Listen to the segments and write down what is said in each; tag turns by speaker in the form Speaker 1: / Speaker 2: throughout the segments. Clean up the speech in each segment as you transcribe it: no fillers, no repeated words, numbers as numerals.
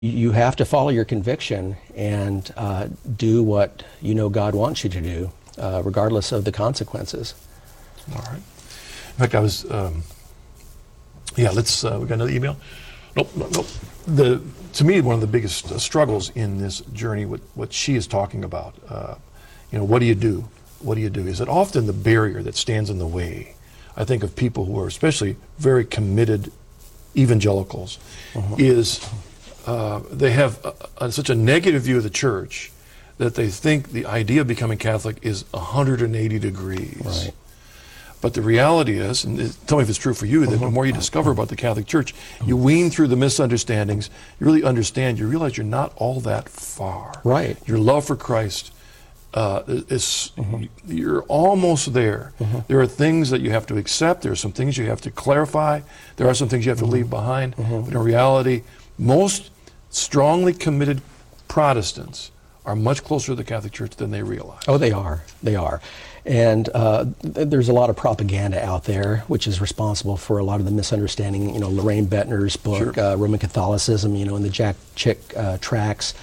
Speaker 1: You have to follow your conviction and do what you know God wants you to do, regardless of the consequences.
Speaker 2: All right. In fact, I was, we got another email? Nope. To me, one of the biggest struggles in this journey, what she is talking about, what do you do? What do you do? Is it often the barrier that stands in the way? I think of people who are especially very committed evangelicals, is they have such a negative view of the church that they think the idea of becoming Catholic is 180 degrees.
Speaker 1: Right.
Speaker 2: But the reality is, and tell me if it's true for you, that the more you discover about the Catholic Church, you wean through the misunderstandings, you really understand, you realize you're not all that far.
Speaker 1: Right.
Speaker 2: Your love for Christ you're almost there. There are things that you have to accept, there are some things you have to clarify, there are some things you have to leave behind, but in reality, most strongly committed Protestants are much closer to the Catholic Church than they realize.
Speaker 1: Oh, they are. They are. And there's a lot of propaganda out there, which is responsible for a lot of the misunderstanding. Lorraine Bettner's book,
Speaker 2: Sure.
Speaker 1: Roman Catholicism, and the Jack Chick tracts.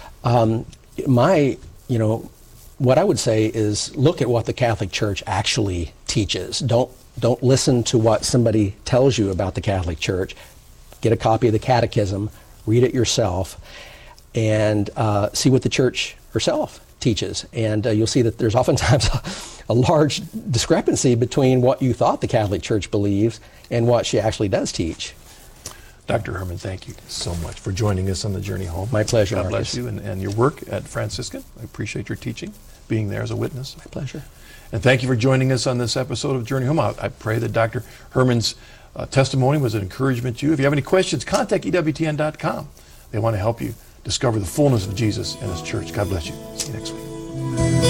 Speaker 1: What I would say is look at what the Catholic Church actually teaches. Don't listen to what somebody tells you about the Catholic Church. Get a copy of the Catechism, read it yourself, and see what the Church herself teaches. And you'll see that there's oftentimes a large discrepancy between what you thought the Catholic Church believes and what she actually does teach.
Speaker 2: Dr. Herman, thank you so much for joining us on the journey home.
Speaker 1: My pleasure,
Speaker 2: God
Speaker 1: Marcus.
Speaker 2: bless you and your work at Franciscan. I appreciate your teaching, being there as a witness.
Speaker 1: My pleasure.
Speaker 2: And thank you for joining us on this episode of Journey Home. I pray that Dr. Herman's testimony was an encouragement to you. If you have any questions, contact EWTN.com. They want to help you discover the fullness of Jesus and His church. God bless you. See you next week.